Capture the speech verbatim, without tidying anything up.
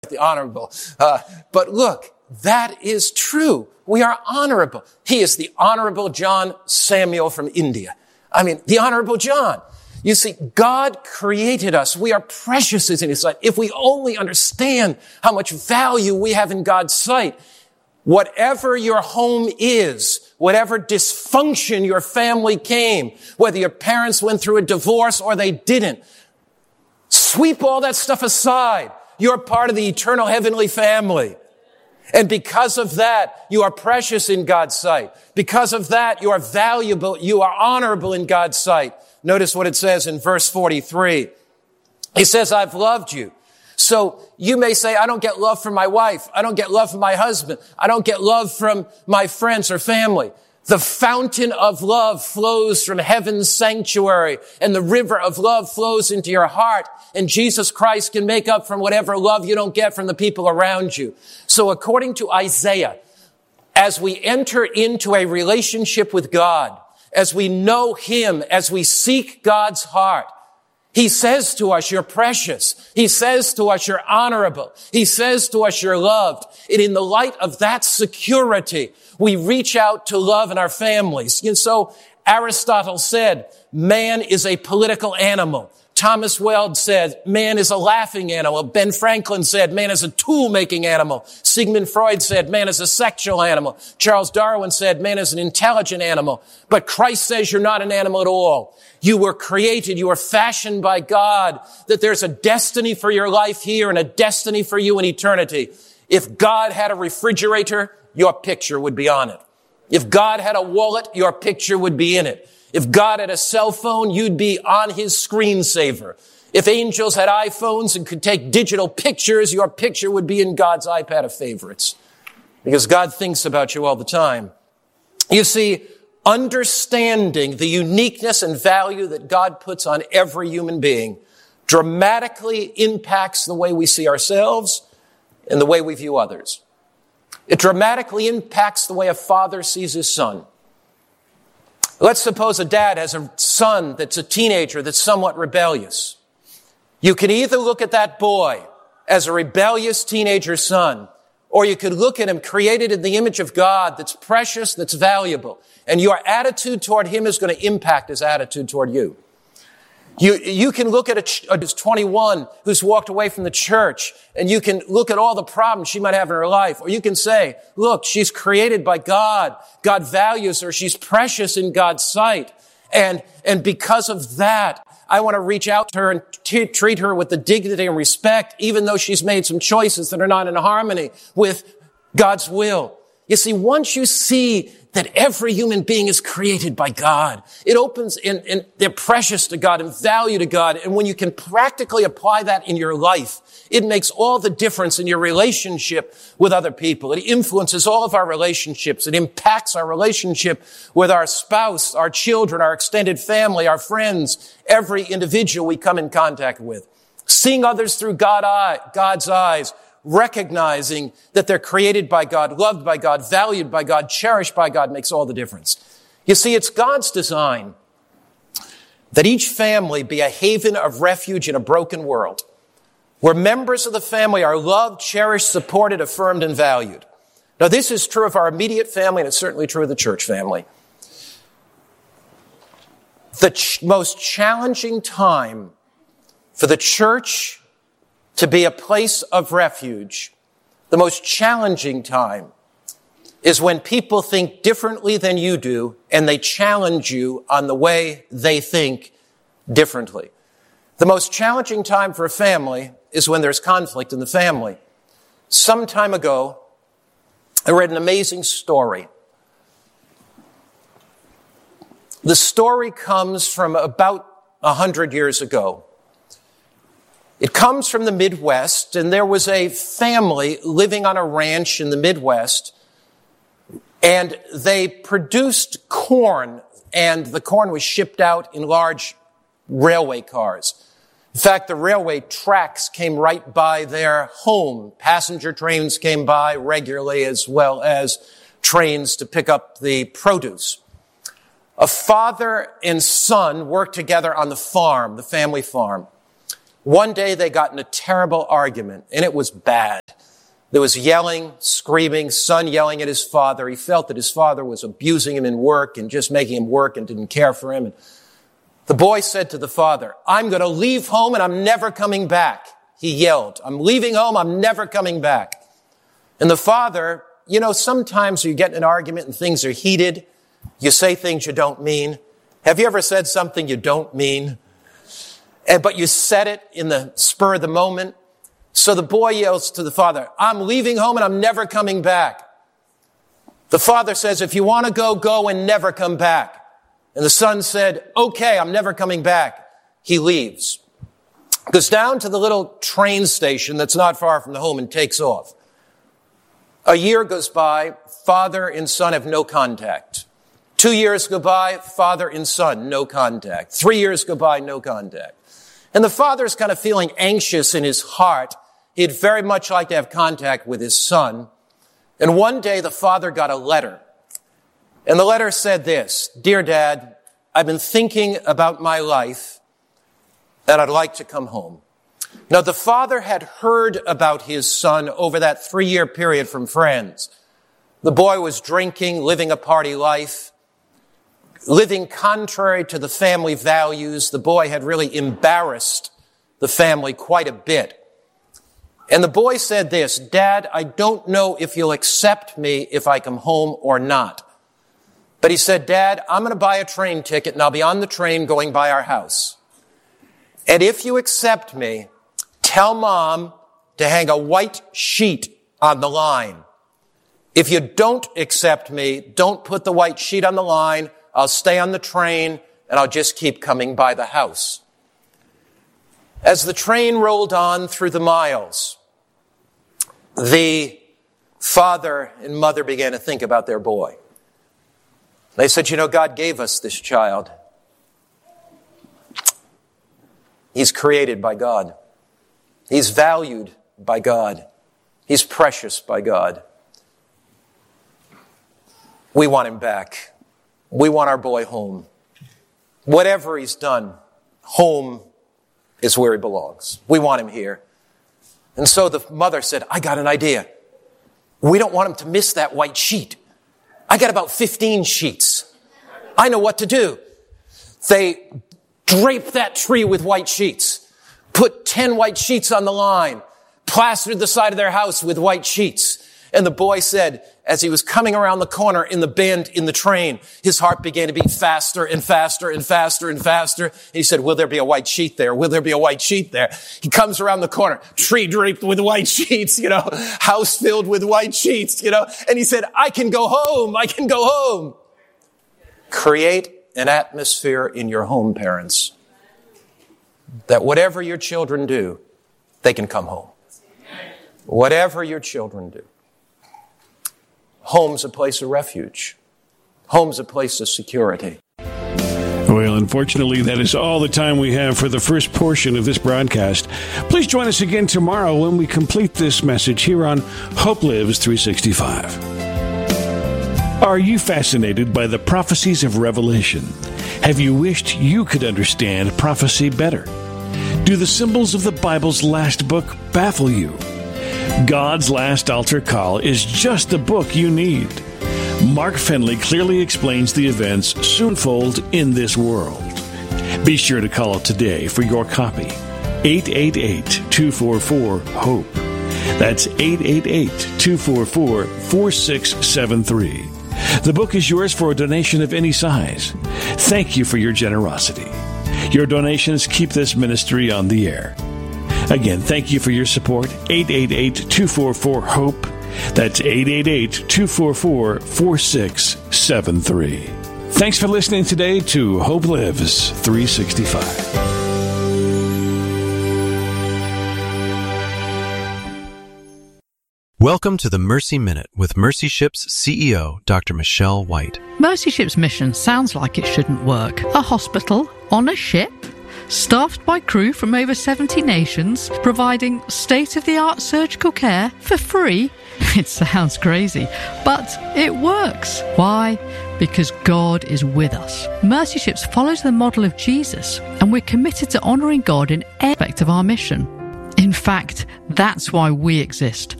the honorable. Uh, but look, that is true. We are honorable. He is the Honorable John Samuel from India. I mean, the Honorable John. You see, God created us. We are precious in His sight. If we only understand how much value we have in God's sight, whatever your home is, whatever dysfunction your family came, whether your parents went through a divorce or they didn't, sweep all that stuff aside. You're part of the eternal heavenly family. And because of that, you are precious in God's sight. Because of that, you are valuable, you are honorable in God's sight. Notice what it says in verse forty-three. He says, I've loved you. So you may say, I don't get love from my wife. I don't get love from my husband. I don't get love from my friends or family. The fountain of love flows from heaven's sanctuary, and the river of love flows into your heart, and Jesus Christ can make up from whatever love you don't get from the people around you. So according to Isaiah, as we enter into a relationship with God, as we know Him, as we seek God's heart, He says to us, you're precious. He says to us, you're honorable. He says to us, you're loved. And in the light of that security, we reach out to love in our families. And so Aristotle said, man is a political animal. Thomas Weld said, man is a laughing animal. Ben Franklin said, man is a tool-making animal. Sigmund Freud said, man is a sexual animal. Charles Darwin said, man is an intelligent animal. But Christ says you're not an animal at all. You were created, you were fashioned by God, that there's a destiny for your life here and a destiny for you in eternity. If God had a refrigerator, your picture would be on it. If God had a wallet, your picture would be in it. If God had a cell phone, you'd be on His screensaver. If angels had iPhones and could take digital pictures, your picture would be in God's iPad of favorites. Because God thinks about you all the time. You see, understanding the uniqueness and value that God puts on every human being dramatically impacts the way we see ourselves and the way we view others. It dramatically impacts the way a father sees his son. Let's suppose a dad has a son that's a teenager that's somewhat rebellious. You can either look at that boy as a rebellious teenager son, or you could look at him created in the image of God that's precious, that's valuable. And your attitude toward him is going to impact his attitude toward you. You, you can look at a ch- who's twenty-one, who's walked away from the church, and you can look at all the problems she might have in her life. Or you can say, look, she's created by God. God values her. She's precious in God's sight. And, and because of that, I want to reach out to her and t- treat her with the dignity and respect, even though she's made some choices that are not in harmony with God's will. You see, once you see that every human being is created by God, it opens, and, and they're precious to God and value to God. And when you can practically apply that in your life, it makes all the difference in your relationship with other people. It influences all of our relationships. It impacts our relationship with our spouse, our children, our extended family, our friends, every individual we come in contact with. Seeing others through God eye, God's eyes, recognizing that they're created by God, loved by God, valued by God, cherished by God makes all the difference. You see, it's God's design that each family be a haven of refuge in a broken world, where members of the family are loved, cherished, supported, affirmed, and valued. Now, this is true of our immediate family, and it's certainly true of the church family. The ch- most challenging time for the church to be a place of refuge, the most challenging time, is when people think differently than you do and they challenge you on the way they think differently. The most challenging time for a family is when there's conflict in the family. Some time ago, I read an amazing story. The story comes from about a hundred years ago. It comes from the Midwest, and there was a family living on a ranch in the Midwest, and they produced corn, and the corn was shipped out in large railway cars. In fact, the railway tracks came right by their home. Passenger trains came by regularly, as well as trains to pick up the produce. A father and son worked together on the farm, the family farm. One day they got in a terrible argument, and it was bad. There was yelling, screaming, son yelling at his father. He felt that his father was abusing him in work and just making him work and didn't care for him. And the boy said to the father, I'm going to leave home and I'm never coming back. He yelled, I'm leaving home, I'm never coming back. And the father, you know, sometimes you get in an argument and things are heated. You say things you don't mean. Have you ever said something you don't mean? And, but you said it in the spur of the moment. So the boy yells to the father, I'm leaving home and I'm never coming back. The father says, if you want to go, go and never come back. And the son said, okay, I'm never coming back. He leaves. Goes down to the little train station that's not far from the home and takes off. A year goes by, father and son have no contact. Two years go by, father and son, no contact. Three years go by, no contact. And the father's kind of feeling anxious in his heart. He'd very much like to have contact with his son. And one day the father got a letter. And the letter said this, Dear Dad, I've been thinking about my life and I'd like to come home. Now the father had heard about his son over that three-year period from friends. The boy was drinking, living a party life. Living contrary to the family values, the boy had really embarrassed the family quite a bit. And the boy said this, Dad, I don't know if you'll accept me if I come home or not. But he said, Dad, I'm going to buy a train ticket and I'll be on the train going by our house. And if you accept me, tell Mom to hang a white sheet on the line. If you don't accept me, don't put the white sheet on the line. I'll stay on the train and I'll just keep coming by the house. As the train rolled on through the miles, the father and mother began to think about their boy. They said, you know, God gave us this child. He's created by God. He's valued by God. He's precious by God. We want him back. We want our boy home. Whatever he's done, home is where he belongs. We want him here. And so the mother said, I got an idea. We don't want him to miss that white sheet. I got about fifteen sheets. I know what to do. They draped that tree with white sheets, put ten white sheets on the line, plastered the side of their house with white sheets. And the boy said, as he was coming around the corner in the bend in the train, his heart began to beat faster and faster and faster and faster. And he said, will there be a white sheet there? Will there be a white sheet there? He comes around the corner, tree draped with white sheets, you know, house filled with white sheets, you know. And he said, I can go home. I can go home. Create an atmosphere in your home, parents, that whatever your children do, they can come home. Whatever your children do. Home's a place of refuge. Home's a place of security. Well, unfortunately, that is all the time we have for the first portion of this broadcast. Please join us again tomorrow when we complete this message here on Hope Lives three sixty-five. Are you fascinated by the prophecies of Revelation? Have you wished you could understand prophecy better? Do the symbols of the Bible's last book baffle you? God's Last Altar Call is just the book you need. Mark Finley clearly explains the events soon fold in this world. Be sure to call up today for your copy. eight eight eight, two four four, HOPE. That's eight eight eight, two four four, four six seven three. The book is yours for a donation of any size. Thank you for your generosity. Your donations keep this ministry on the air. Again, thank you for your support. eight eight eight, two four four, HOPE. That's eight eight eight, two four four, four six seven three. Thanks for listening today to Hope Lives three sixty-five. Welcome to the Mercy Minute with Mercy Ship's C E O, Doctor Michelle White. Mercy Ship's mission sounds like it shouldn't work. A hospital on a ship? staffed by crew from over seventy nations, providing state-of-the-art surgical care for free. It sounds crazy, but it works. Why? Because God is with us. Mercy Ships follows the model of Jesus, and we're committed to honouring God in every aspect of our mission. In fact, that's why we exist,